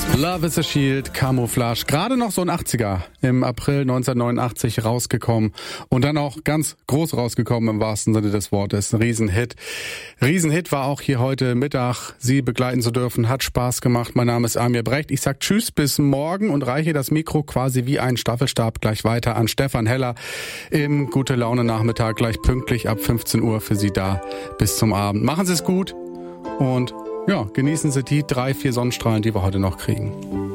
Love is a Shield, Camouflage. Gerade noch so ein 80er im April 1989 rausgekommen und dann auch ganz groß rausgekommen im wahrsten Sinne des Wortes. Ein Riesenhit. Riesenhit war auch hier heute Mittag, Sie begleiten zu dürfen. Hat Spaß gemacht. Mein Name ist Amir Brecht. Ich sag Tschüss bis morgen und reiche das Mikro quasi wie ein Staffelstab gleich weiter an Stefan Heller im Gute-Laune-Nachmittag, gleich pünktlich ab 15 Uhr für Sie da bis zum Abend. Machen Sie es gut und ja, genießen Sie die 3-4 Sonnenstrahlen, die wir heute noch kriegen.